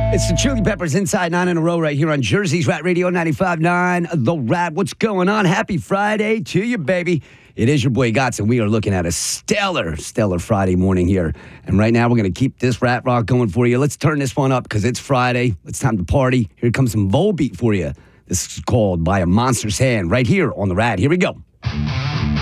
It's the Chili Peppers Inside 9 in a row right here on Jersey's Rat Radio 95.9. The Rat. What's going on? Happy Friday to you, baby. It is your boy Gotts, and we are looking at a stellar Friday morning here. And right now, we're going to keep this rat rock going for you. Let's turn this one up because it's Friday. It's time to party. Here comes some Volbeat for you. This is called By a Monster's Hand right here on The Rat. Here we go.